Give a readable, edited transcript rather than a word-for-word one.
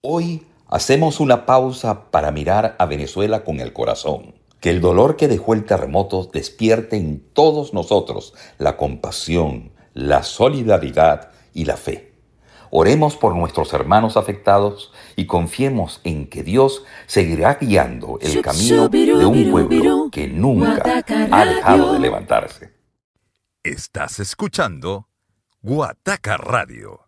Hoy hacemos una pausa para mirar a Venezuela con el corazón. Que el dolor que dejó el terremoto despierte en todos nosotros la compasión, la solidaridad y la fe. Oremos por nuestros hermanos afectados y confiemos en que Dios seguirá guiando el camino de un pueblo que nunca ha dejado de levantarse. Estás escuchando Guataca Radio.